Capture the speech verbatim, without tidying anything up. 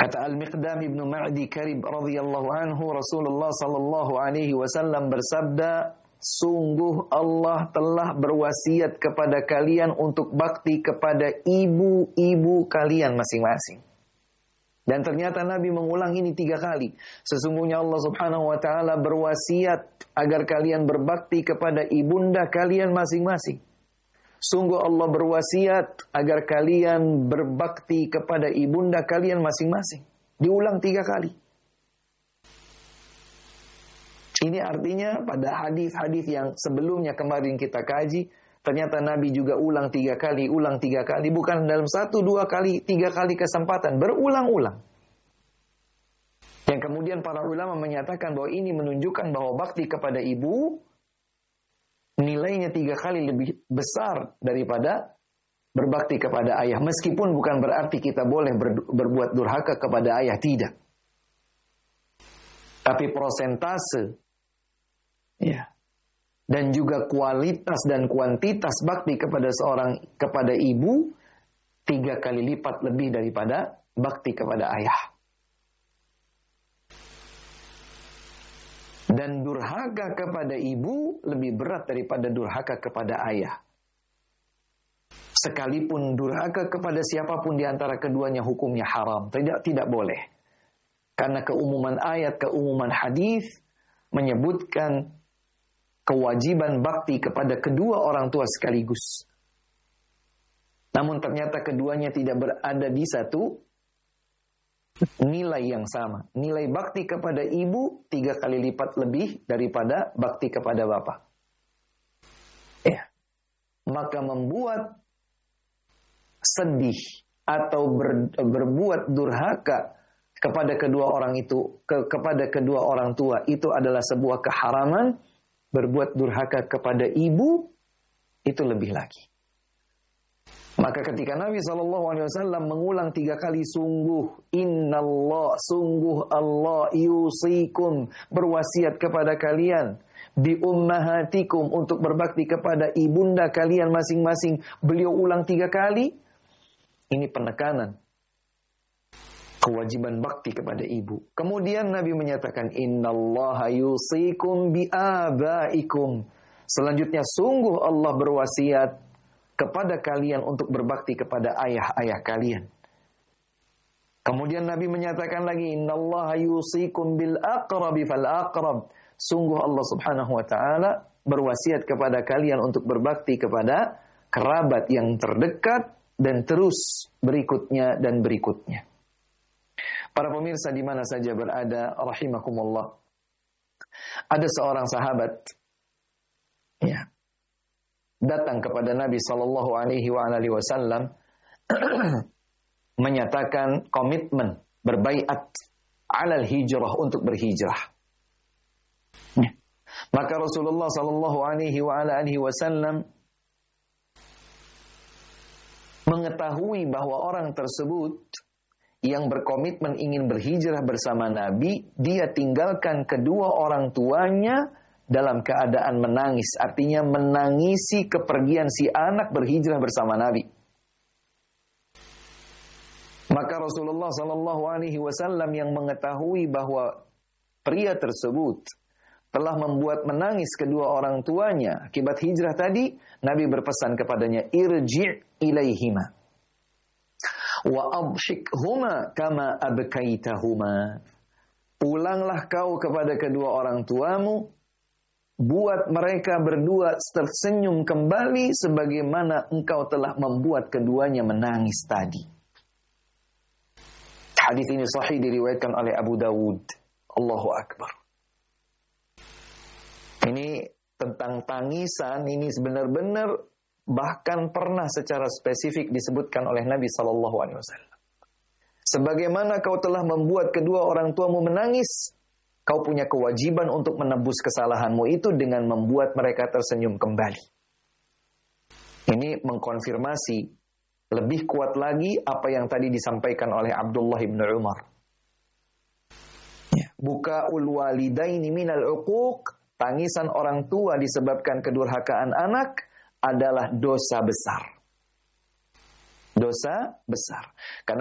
Kata Al-Miqdam ibn Ma'di Karib radhiyallahu anhu, Rasulullah sallallahu alaihi wasallam bersabda, sungguh Allah telah berwasiat kepada kalian untuk bakti kepada ibu-ibu kalian masing-masing. Dan ternyata Nabi mengulang ini tiga kali. Sesungguhnya Allah subhanahu wa ta'ala berwasiat agar kalian berbakti kepada ibunda kalian masing-masing. Sungguh Allah berwasiat agar kalian berbakti kepada ibunda kalian masing-masing. Diulang tiga kali. Ini artinya pada hadis-hadis yang sebelumnya kemarin kita kaji, ternyata Nabi juga ulang tiga kali, ulang tiga kali. Bukan dalam satu, dua kali, tiga kali kesempatan. Berulang-ulang. Yang kemudian para ulama menyatakan bahwa ini menunjukkan bahwa bakti kepada ibu nilainya tiga kali lebih besar daripada berbakti kepada ayah. Meskipun bukan berarti kita boleh ber, berbuat durhaka kepada ayah, tidak. Tapi prosentase, ya, dan juga kualitas dan kuantitas bakti kepada seorang, kepada ibu, tiga kali lipat lebih daripada bakti kepada ayah. Dan durhaka kepada ibu lebih berat daripada durhaka kepada ayah. Sekalipun durhaka kepada siapapun di antara keduanya hukumnya haram. Tidak, tidak boleh. Karena keumuman ayat, keumuman hadis menyebutkan kewajiban bakti kepada kedua orang tua sekaligus. Namun ternyata keduanya tidak berada di satu nilai yang sama. Nilai bakti kepada ibu tiga kali lipat lebih daripada bakti kepada bapak. Ya. Maka membuat sedih atau ber, berbuat durhaka kepada kedua orang itu, ke, kepada kedua orang tua itu adalah sebuah keharaman. Berbuat durhaka kepada ibu itu lebih lagi. Maka ketika Nabi shallallahu alaihi wasallam mengulang tiga kali, sungguh innallah, sungguh Allah yusikum, berwasiat kepada kalian, bi ummahatikum, untuk berbakti kepada ibunda kalian masing-masing. Beliau ulang tiga kali. Ini penekanan kewajiban bakti kepada ibu. Kemudian Nabi menyatakan innallaha yusikum bi abaikum. Selanjutnya, sungguh Allah berwasiat kepada kalian untuk berbakti kepada ayah-ayah kalian. Kemudian Nabi menyatakan lagi, innallaha yusikum bil aqrabi fal aqrab. Sungguh Allah subhanahu wa ta'ala berwasiat kepada kalian untuk berbakti kepada kerabat yang terdekat dan terus berikutnya dan berikutnya. Para pemirsa di mana saja berada, rahimakumullah. Ada seorang sahabat, ya, datang kepada Nabi sallallahu alaihi wasallam menyatakan komitmen berbaiat alal hijrah, untuk berhijrah. Ya. Maka Rasulullah sallallahu alaihi wasallam mengetahui bahwa orang tersebut yang berkomitmen ingin berhijrah bersama Nabi, dia tinggalkan kedua orang tuanya dalam keadaan menangis. Artinya menangisi kepergian si anak berhijrah bersama Nabi. Maka Rasulullah sallallahu alaihi wasallam yang mengetahui bahwa pria tersebut telah membuat menangis kedua orang tuanya akibat hijrah tadi, Nabi berpesan kepadanya, irji' ilaihima wa abshikhuma kama abkaitahuma. Pulanglah kau kepada kedua orang tuamu, buat mereka berdua tersenyum kembali sebagaimana engkau telah membuat keduanya menangis tadi. Hadis ini sahih, diriwayatkan oleh Abu Dawud. Allahu Akbar. Ini tentang tangisan, ini benar-benar bahkan pernah secara spesifik disebutkan oleh Nabi sallallahu alaihi wasallam. Sebagaimana kau telah membuat kedua orang tuamu menangis, kau punya kewajiban untuk menebus kesalahanmu itu dengan membuat mereka tersenyum kembali. Ini mengkonfirmasi lebih kuat lagi apa yang tadi disampaikan oleh Abdullah bin Umar. Ya. Bukaul walidaini minal uquq, tangisan orang tua disebabkan kedurhakaan anak adalah dosa besar. Dosa besar. Karena